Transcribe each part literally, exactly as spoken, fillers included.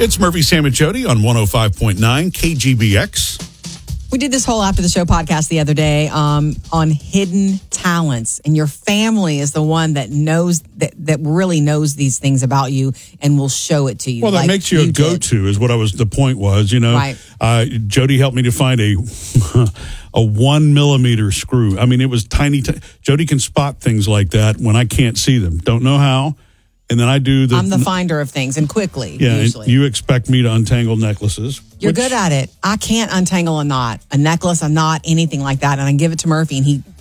It's Murphy, Sam, and Jody on one oh five point nine K G B X. We did this whole After the Show podcast the other day um, on hidden talents. And your family is the one that knows, that, that really knows these things about you and will show it to you. Well, that like makes you, you a did. go-to is what I was, the point was, you know. Right. Uh, Jody helped me to find a a one millimeter screw. I mean, it was tiny. T- Jody can spot things like that when I can't see them. Don't know how. And then I do the... I'm the finder of things, and quickly, yeah, usually. You expect me to untangle necklaces. You're which, good at it. I can't untangle a knot, a necklace, a knot, anything like that. And I give it to Murphy, and he...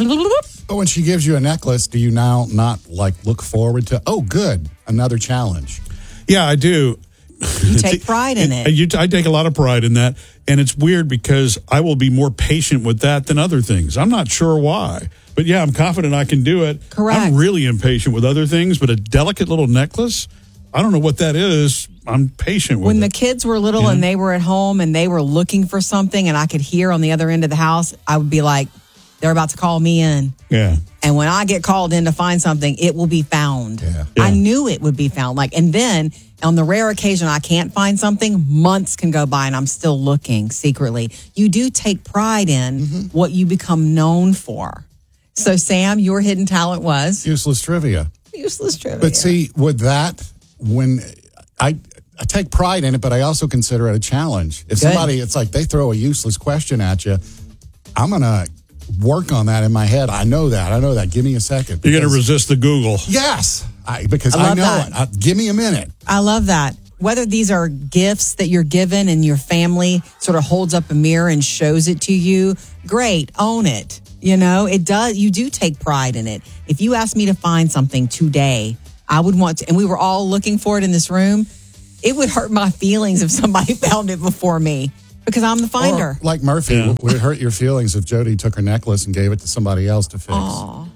But when she gives you a necklace, do you now not, like, look forward to, oh, good, another challenge? Yeah, I do. You take pride in it. You, I take a lot of pride in that. And it's weird because I will be more patient with that than other things. I'm not sure why. But yeah, I'm confident I can do it. Correct. I'm really impatient with other things, but a delicate little necklace, I don't know what that is. I'm patient with When it. the kids were little Yeah. and they were at home and they were looking for something and I could hear on the other end of the house, I would be like, they're about to call me in. Yeah. And when I get called in to find something, it will be found. Yeah. I Yeah. knew it would be found. Like, and then on the rare occasion I can't find something, months can go by and I'm still looking secretly. You do take pride in Mm-hmm. what you become known for. So, Sam, your hidden talent was Useless trivia. useless trivia. But see, with that, when I I take pride in it, but I also consider it a challenge. If Good. somebody, it's like they throw a useless question at you, I'm going to work on that in my head. I know that. I know that. Give me a second. You're going to because- resist the Google. Yes, I, because I I, love know that. it. I, give me a minute. I love that. Whether these are gifts that you're given and your family sort of holds up a mirror and shows it to you, great, own it. You know, it does. You do take pride in it. If you asked me to find something today, I would want to, and we were all looking for it in this room, it would hurt my feelings if somebody found it before me because I'm the finder. Or like Murphy, Yeah. would it hurt your feelings if Jody took her necklace and gave it to somebody else to fix? Aw.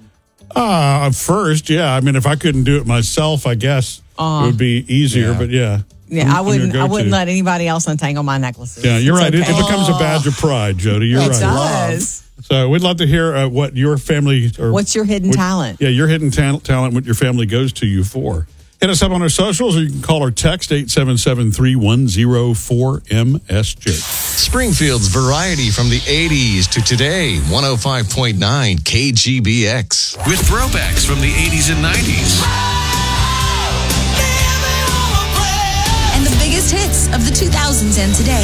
Uh, first, yeah. I mean, if I couldn't do it myself, I guess it would be easier. Yeah. But yeah. Yeah, I'm- I I'm your wouldn't. I go-to. wouldn't let anybody else untangle my necklaces. Yeah, you're It's right. It, okay. it becomes a badge of pride, Jody. You're It right. does. So we'd love to hear uh, what your family or What's your hidden what- talent? Yeah, your hidden ta- talent, what your family goes to you for. Hit us up on our socials, or you can call or text eight seven seven, three one zero four M S J. Springfield's variety from the eighties to today. one oh five point nine K G B X. With throwbacks from the eighties and nineties. And the biggest hits of the two thousands and today.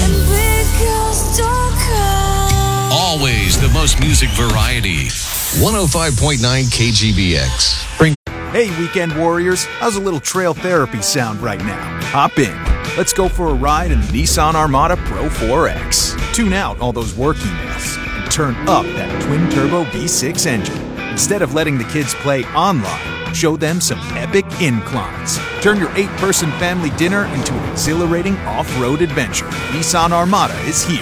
Always the most music variety. one oh five point nine K G B X. Hey, weekend warriors, how's a little trail therapy sound right now? Hop in. Let's go for a ride in the Nissan Armada Pro four X. Tune out all those work emails and turn up that twin-turbo V six engine. Instead of letting the kids play online, show them some epic inclines. Turn your eight-person family dinner into an exhilarating off-road adventure. Nissan Armada is here.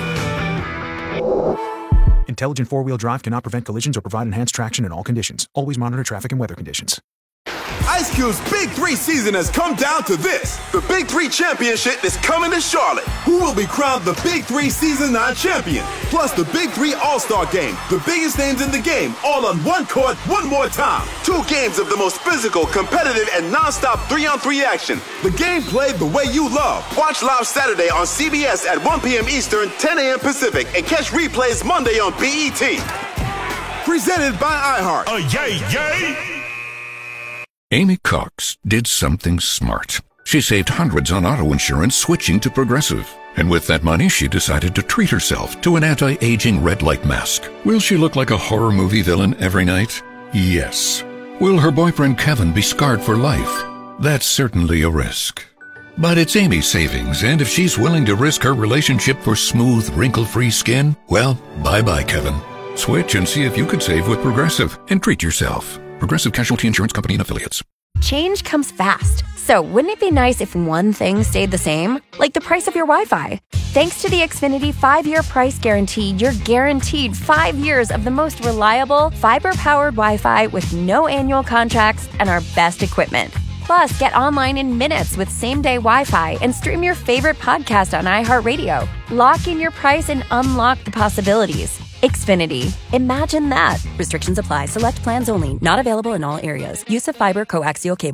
Intelligent four-wheel drive cannot prevent collisions or provide enhanced traction in all conditions. Always monitor traffic and weather conditions. Ice Cube's Big Three season has come down to this. The Big Three Championship is coming to Charlotte. Who will be crowned the Big Three Season nine champion? Plus the Big Three All-Star Game. The biggest names in the game, all on one court, one more time. Two games of the most physical, competitive, and non-stop three-on-three action. The game played the way you love. Watch live Saturday on C B S at one p.m. Eastern, ten a.m. Pacific, and catch replays Monday on B E T. Presented by iHeart. Oh, yay, yay! Amy Cox did something smart. She saved hundreds on auto insurance switching to Progressive. And with that money, she decided to treat herself to an anti-aging red light mask. Will she look like a horror movie villain every night? Yes. Will her boyfriend Kevin be scarred for life? That's certainly a risk. But it's Amy's savings, and if she's willing to risk her relationship for smooth, wrinkle-free skin, well, bye-bye, Kevin. Switch and see if you could save with Progressive and treat yourself. Progressive Casualty Insurance Company and Affiliates. Change comes fast. So wouldn't it be nice if one thing stayed the same? Like the price of your Wi-Fi. Thanks to the Xfinity five-year price guarantee, you're guaranteed five years of the most reliable, fiber-powered Wi-Fi with no annual contracts and our best equipment. Plus, get online in minutes with same-day Wi-Fi and stream your favorite podcast on iHeartRadio. Lock in your price and unlock the possibilities. Xfinity. Imagine that. Restrictions apply. Select plans only. Not available in all areas. Use of fiber coaxial cable.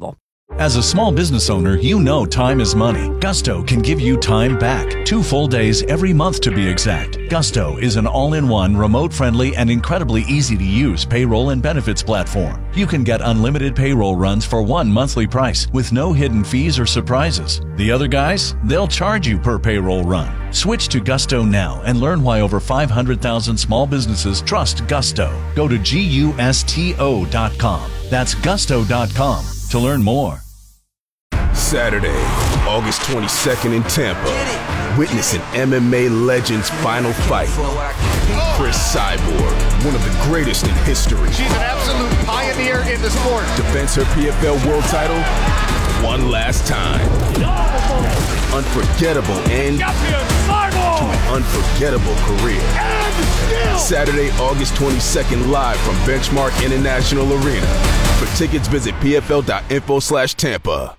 As a small business owner, you know time is money. Gusto can give you time back. Two full days every month to be exact. Gusto is an all-in-one, remote-friendly, and incredibly easy-to-use payroll and benefits platform. You can get unlimited payroll runs for one monthly price with no hidden fees or surprises. The other guys, they'll charge you per payroll run. Switch to Gusto now and learn why over five hundred thousand small businesses trust Gusto. Go to gusto dot com. That's gusto dot com to learn more. Saturday, August twenty-second in Tampa. Witness an M M A legend's final fight. Chris Cyborg, one of the greatest in history. She's an absolute pioneer in the sport. Defends her P F L world title one last time. Unforgettable end to an unforgettable career. Saturday, August twenty-second, live from Benchmark International Arena. For tickets, visit P F L dot info slash Tampa.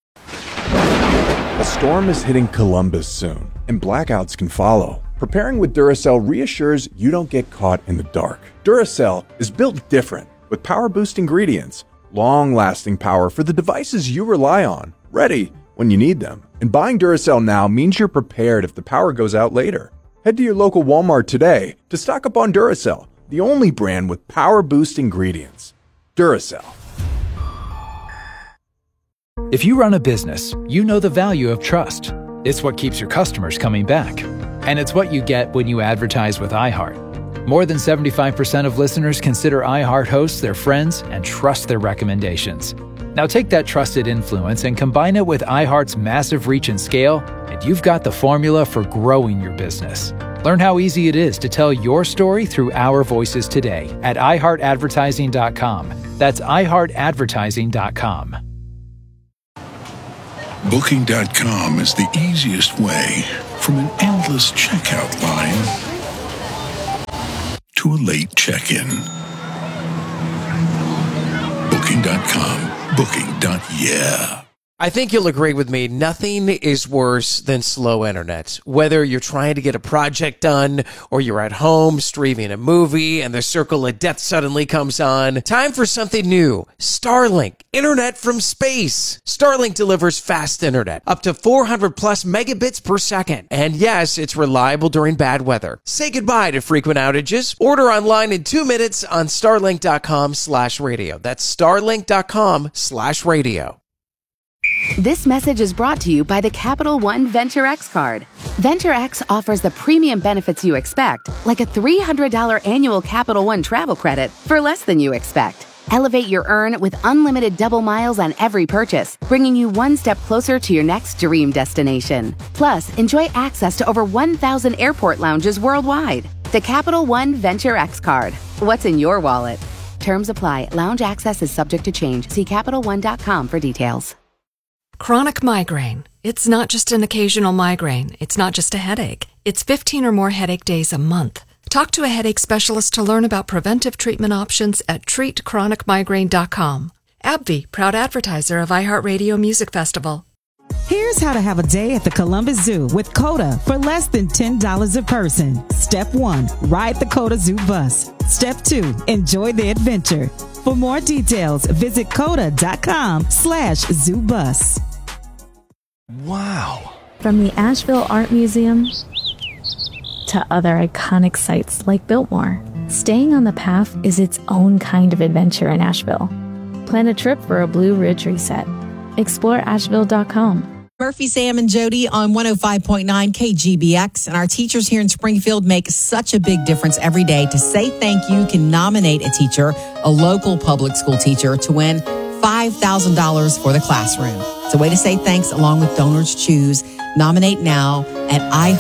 A storm is hitting Columbus soon, and blackouts can follow. Preparing with Duracell reassures you don't get caught in the dark. Duracell is built different, with power-boost ingredients, long-lasting power for the devices you rely on, ready when you need them. And buying Duracell now means you're prepared if the power goes out later. Head to your local Walmart today to stock up on Duracell, the only brand with power-boost ingredients. Duracell. If you run a business, you know the value of trust. It's what keeps your customers coming back. And it's what you get when you advertise with iHeart. More than seventy-five percent of listeners consider iHeart hosts their friends and trust their recommendations. Now take that trusted influence and combine it with iHeart's massive reach and scale, and you've got the formula for growing your business. Learn how easy it is to tell your story through our voices today at i heart advertising dot com. That's i heart advertising dot com. Booking dot com is the easiest way from an endless checkout line to a late check-in. Booking dot com. Booking. Yeah. I think you'll agree with me, nothing is worse than slow internet. Whether you're trying to get a project done or you're at home streaming a movie and the circle of death suddenly comes on, time for something new. Starlink, internet from space. Starlink delivers fast internet, up to four hundred plus megabits per second. And yes, it's reliable during bad weather. Say goodbye to frequent outages. Order online in two minutes on starlink dot com slash radio. That's starlink dot com slash radio. This message is brought to you by the Capital One Venture X card. Venture X offers the premium benefits you expect, like a three hundred dollars annual Capital One travel credit for less than you expect. Elevate your earn with unlimited double miles on every purchase, bringing you one step closer to your next dream destination. Plus, enjoy access to over one thousand airport lounges worldwide. The Capital One Venture X card. What's in your wallet? Terms apply. Lounge access is subject to change. See Capital One dot com for details. Chronic migraine. It's not just an occasional migraine. It's not just a headache. It's fifteen or more headache days a month. Talk to a headache specialist to learn about preventive treatment options at treat chronic migraine dot com. AbbVie, proud advertiser of iHeartRadio Music Festival. Here's how to have a day at the Columbus Zoo with CODA for less than ten dollars a person. Step one, ride the CODA Zoo bus. Step two, enjoy the adventure. For more details, visit coda dot com slash zoo bus. Wow. From the Asheville Art Museum to other iconic sites like Biltmore, staying on the path is its own kind of adventure in Asheville. Plan a trip for a Blue Ridge reset. Explore asheville dot com. Murphy, Sam, and Jody on one oh five point nine K G B X. And our teachers here in Springfield make such a big difference every day. To say thank you, you can nominate a teacher, a local public school teacher, to win five thousand dollars for the classroom. It's a way to say thanks along with Donors Choose. Nominate now at i